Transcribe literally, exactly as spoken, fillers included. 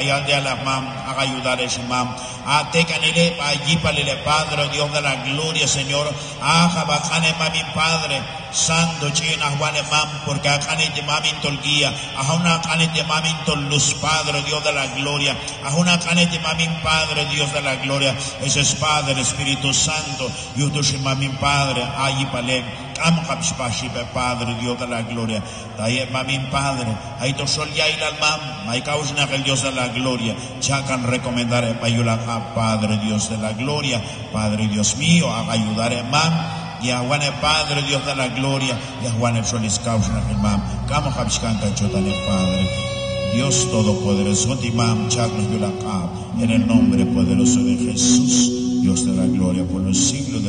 ayudarle a la mam, haga ayudar a su mam. A tecanile, allí palile, Padre, Dios de la gloria, Señor. Aja bajane mami, Padre, Santo, china, Juane mam, porque acane de mami tolguía, a una cane de mami luz, Padre, Dios de la gloria, a una cane de mami, Padre, Dios de la gloria. Ese es Padre, Espíritu Santo, yutushi mami, Padre, allí palé. Padre, Dios de la gloria. Ahí mami, Padre, ahí to sol ya il almam, ahí causna el Dios de la gloria. Chacan recomendar a Payulaja, Padre, Dios de la gloria, Padre, Dios mío, haga ayudar a mam. Y a Juane, Padre, Dios de la gloria, y a Juane solis causna el mam. Camo habscanca chotane, Padre, Dios todopoderoso, Timam, Chacos Yulaka, en el nombre poderoso de Jesús, Dios de la gloria, por los siglos de